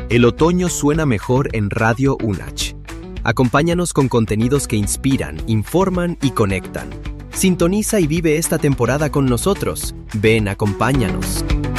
El otoño suena mejor en Radio UNACH. Acompáñanos con contenidos que inspiran, informan y conectan. Sintoniza y vive esta temporada con nosotros. Ven, acompáñanos.